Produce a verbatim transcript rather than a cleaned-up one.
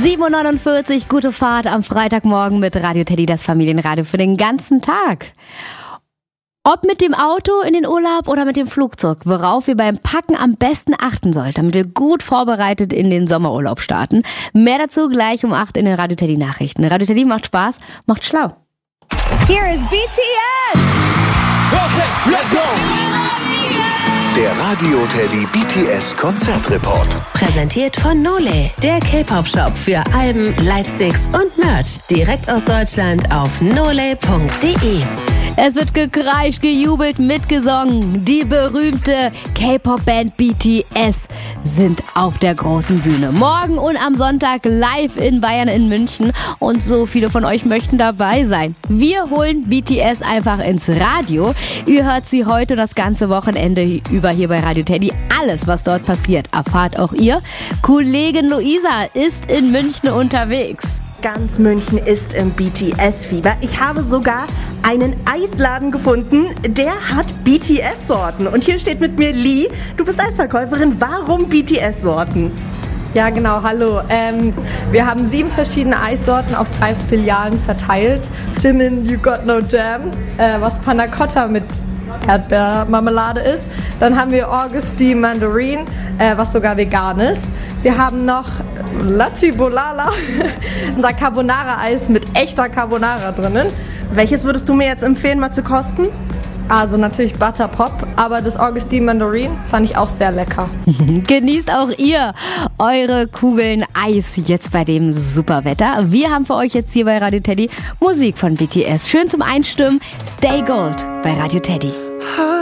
sieben Uhr neunundvierzig, gute Fahrt am Freitagmorgen mit Radio Teddy, das Familienradio für den ganzen Tag. Ob mit dem Auto in den Urlaub oder mit dem Flugzeug, worauf wir beim Packen am besten achten sollten, damit wir gut vorbereitet in den Sommerurlaub starten. Mehr dazu gleich um acht in den Radio Teddy Nachrichten. Radio Teddy macht Spaß, macht schlau. Here is B T S! Okay, let's go! Der Radio Teddy B T S Konzertreport. Präsentiert von Nole, der K-Pop-Shop für Alben, Lightsticks und Merch. Direkt aus Deutschland auf nole punkt de. Es wird gekreischt, gejubelt, mitgesungen. Die berühmte K-Pop-Band B T S sind auf der großen Bühne. Morgen und am Sonntag live in Bayern in München. Und so viele von euch möchten dabei sein. Wir holen B T S einfach ins Radio. Ihr hört sie heute das ganze Wochenende über hier bei Radio Teddy. Alles, was dort passiert, erfahrt auch ihr. Kollegin Luisa ist in München unterwegs. Ganz München ist im B T S-Fieber. Ich habe sogar einen Eisladen gefunden, der hat B T S-Sorten. Und hier steht mit mir Lee. Du bist Eisverkäuferin. Warum B T S-Sorten? Ja, genau, hallo. Ähm, wir haben sieben verschiedene Eissorten auf drei Filialen verteilt. Jimin, You Got No Jam, äh, was Panna Cotta mit Erdbeermarmelade ist. Dann haben wir Augusty Mandarin, äh, was sogar vegan ist. Wir haben noch Lachi Bolala, unser Carbonara-Eis mit echter Carbonara drinnen. Welches würdest du mir jetzt empfehlen, mal zu kosten? Also natürlich Butter Pop, aber das Augusty Mandarin fand ich auch sehr lecker. Genießt auch ihr eure Kugeln Eis jetzt bei dem super Wetter. Wir haben für euch jetzt hier bei Radio Teddy Musik von B T S. Schön zum Einstimmen. Stay Gold bei Radio Teddy.